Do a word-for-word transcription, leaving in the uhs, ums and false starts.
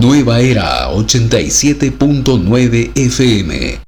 Nueva Era ochenta y siete punto nueve F M.